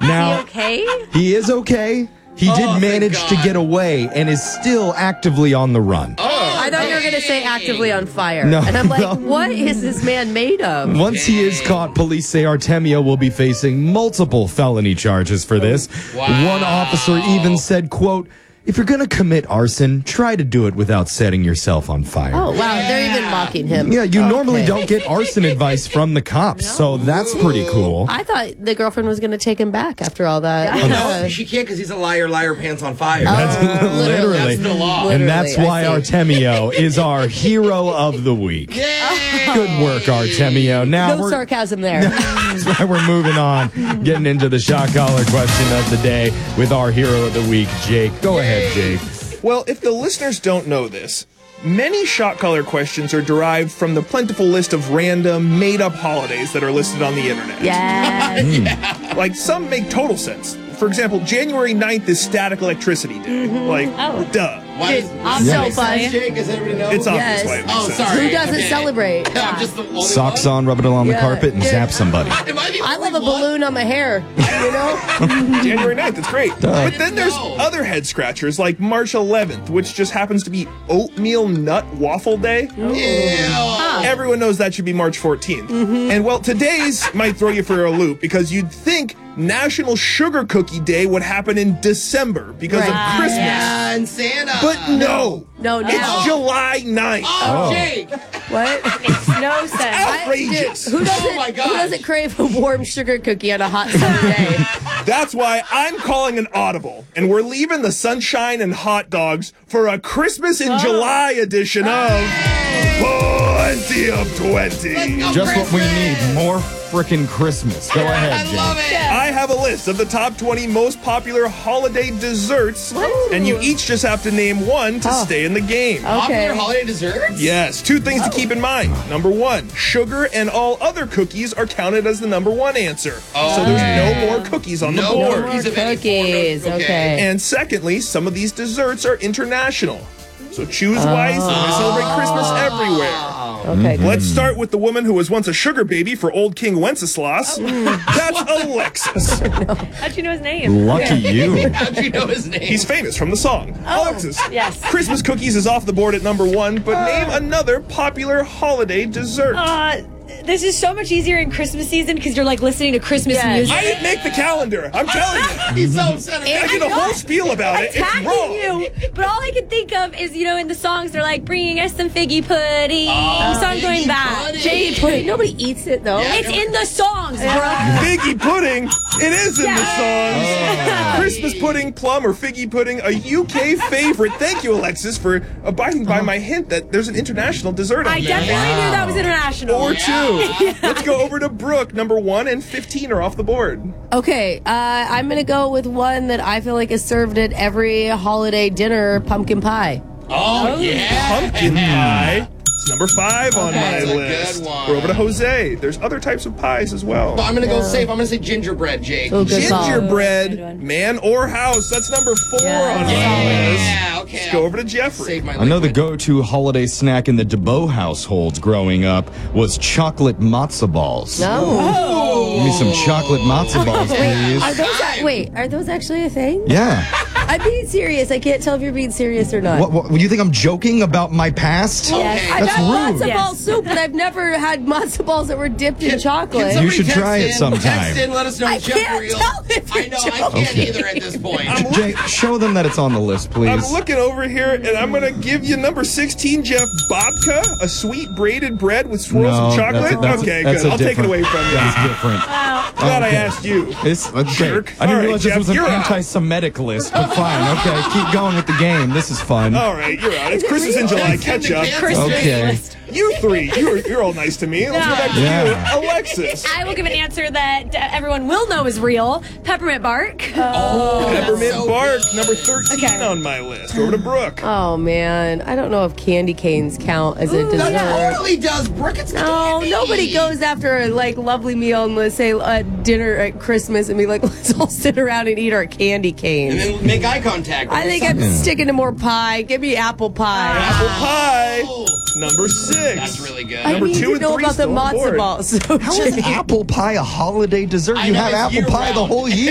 Now, Is he okay? he is okay. He did manage to get away and is still actively on the run. I thought you were going to say actively on fire. No, and I'm like, no. what is this man made of? Once he is caught, police say Artemio will be facing multiple felony charges for this. One officer even said, quote, "If you're going to commit arson, try to do it without setting yourself on fire." Oh, wow. They're even mocking him. Yeah, you normally don't get arson advice from the cops, so that's pretty cool. I thought the girlfriend was going to take him back after all that. No, she can't because he's a liar, pants on fire. Literally. That's the law. And that's Literally, why I see. Artemio is our hero of the week. Yay! Good work, Artemio. Now No sarcasm there. That's why we're moving on, getting into the shot collar question of the day with our hero of the week, Jake. Go ahead, Jake. Well, if the listeners don't know this, many shot collar questions are derived from the plentiful list of random, made-up holidays that are listed on the internet. Yes. Like, some make total sense. For example, January 9th is Static Electricity Day. Like, duh. Why does So fun. Jake? Does everybody know? It's obvious Yes. why it makes Oh, sense. sorry. Who doesn't Okay. celebrate? I'm just the only Socks one. on, rub it on the Yeah. carpet, and Dude. zap somebody. Am I the I only love a one? balloon on my hair, you know? January 9th, it's great. But then there's know. other head scratchers, like March 11th, which just happens to be Oatmeal Nut Waffle Day. Ew. Everyone knows that should be March 14th. And well, today's might throw you for a loop because you'd think National Sugar Cookie Day would happen in December because of Christmas. Yeah, and Santa. But no. No, now. It's July 9th. Oh, Jake. What? Makes no sense. Outrageous. Who doesn't, Oh my gosh. who doesn't crave a warm sugar cookie on a hot summer day? That's why I'm calling an audible. And we're leaving the sunshine and hot dogs for a Christmas in July edition of Plenty of 20. Just what we need, more frickin' Christmas. Go ahead, I Jake. love it. I have a list of the top 20 most popular holiday desserts, and you each just have to name one to stay in the game. Popular holiday desserts? Yes, two things to keep in mind. Number one, sugar and all other cookies are counted as the number one answer. So there's no more cookies on the No board. cookies of any form. Cookies, okay. And secondly, some of these desserts are international. So choose wisely. We celebrate Christmas everywhere. Okay. Let's start with the woman who was once a sugar baby for Old King Wenceslas. That's Alexis. How'd you know his name? Lucky you. How'd you know his name? He's famous from the song. Alexis. Yes. Christmas cookies is off the board at number one, but name another popular holiday dessert. This is so much easier in Christmas season because you're like listening to Christmas music. I didn't make the calendar. I'm telling you. He's so upset. I did a whole spiel about it. It's Attacking wrong. you, but all I can think of is, you know, in the songs they're like bringing us some figgy pudding. Song going back. Jade pudding. Nobody eats it, though. Yeah. It's in the songs, bro. Figgy pudding. It is in the songs. Christmas pudding, plum, or figgy pudding, a UK favorite. Thank you, Alexis, for abiding by my hint that there's an international dessert on I there. definitely knew that was international. Or two. Let's go over to Brooke. Number 1 and 15 are off the board. Okay, I'm going to go with one that I feel like is served at every holiday dinner, pumpkin pie. Oh, yeah. Pumpkin pie. It's number 5 on my That's a good list. one. We're over to Jose. There's other types of pies as well. I'm going to go safe. I'm going to say gingerbread, Jake. Oh, good call. Good Gingerbread, one. man or house. That's number 4 on my list. Yeah, okay. Let's go over to Jeffrey. Save my I know the liquid. go-to holiday snack in the DeBow households growing up was chocolate matzo balls. No. Give me some chocolate matzo balls, please. Are those actually a thing? Yeah. I'm being serious. I can't tell if you're being serious or not. What, you think I'm joking about my past? Okay. I've That's had rude. matzo Yes. ball soup, but I've never had matzo balls that were dipped in chocolate. Can somebody You should text try it in? sometime. Text in, let us know I if Jeff can't real. tell if I you're know, I joking. can't either at this point. Jay, show them that it's on the list, please. I'm looking over here, and I'm going to give you number 16, Jeff, babka, a sweet braided bread with swirls of chocolate. Okay, good. I'll take it away from you. That's different. Glad I asked you. It's okay. Jerk. I didn't All right, realize this Jeff, was an you're out. anti-Semitic list, but fine. Okay, keep going with the game. This is fun. All right, you're out. It's Christmas in July. Catch up. Okay. You three, you're all nice to me. Let's go back to Yeah. you, Alexis. I will give an answer that everyone will know is real. Peppermint bark. Peppermint so bark, number 13 on my list. Over to Brooke. Oh, man. I don't know if candy canes count as a dessert. That totally does. Brooke, it's No, candy. nobody goes after a lovely meal and let's say dinner at Christmas and be like, let's all sit around and eat our candy And canes. then make eye contact. I think I'm sticking to more pie. Give me apple pie. Apple pie, Oh, number 6. that's really good. I Number need 2 to and know 3 about the still on matzo board. balls. So How is apple pie a holiday dessert? I You know, have it's apple pie the year-round. whole year.